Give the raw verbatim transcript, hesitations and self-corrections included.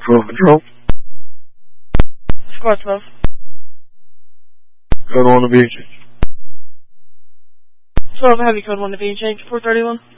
twelve Control. Squad twelve. Code one to be exchanged. twelve Heavy, code one to be exchanged. four thirty-one.